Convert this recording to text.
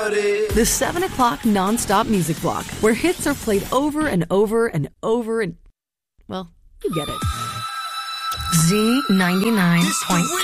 The 7 o'clock nonstop music block, where hits are played over and over and over and, well, you get it. Z99.3.